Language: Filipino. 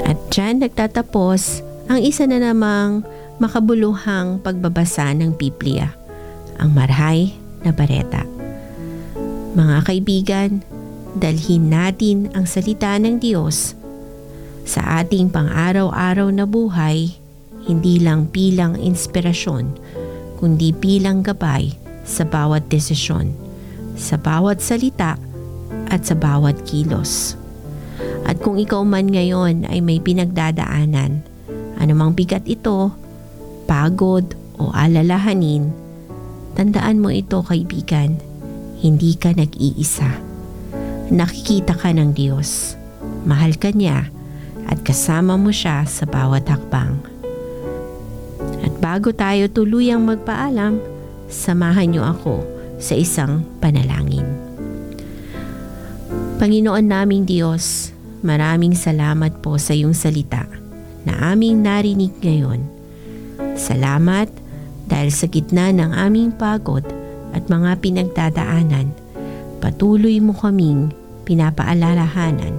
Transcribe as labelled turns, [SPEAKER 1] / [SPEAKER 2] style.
[SPEAKER 1] At dyan nagtatapos ang isa na namang makabuluhang pagbabasa ng Biblia, ang Marhay na Bareta. Mga kaibigan, dalhin natin ang salita ng Diyos sa ating pang-araw-araw na buhay, hindi lang bilang inspirasyon, kundi bilang gabay sa bawat desisyon, sa bawat salita at sa bawat kilos. At kung ikaw man ngayon ay may pinagdadaanan, anumang bigat ito, pagod o alalahanin, tandaan mo ito kaibigan, hindi ka nag-iisa. Nakikita ka ng Diyos, mahal ka niya at kasama mo siya sa bawat hakbang. At bago tayo tuluyang magpaalam, samahan niyo ako sa isang panalangin. Panginoon naming Diyos, maraming salamat po sa iyong salita na aming narinig ngayon. Salamat dahil sa gitna ng aming pagod at mga pinagdadaanan, patuloy mo kaming pinapaalalahanan